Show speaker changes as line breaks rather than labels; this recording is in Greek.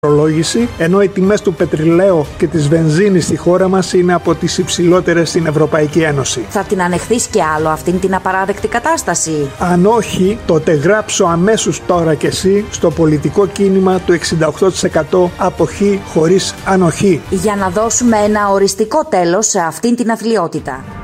ενώ οι τιμές του πετρελαίου και της βενζίνης στη χώρα μας είναι από τις υψηλότερες στην Ευρωπαϊκή Ένωση.
Θα την ανεχθείς κι άλλο αυτήν την απαράδεκτη κατάσταση?
Αν όχι, τότε γράψω αμέσως τώρα κι εσύ στο πολιτικό κίνημα του 68% αποχή χωρίς ανοχή.
Για να δώσουμε ένα οριστικό τέλος σε αυτήν την αθλιότητα.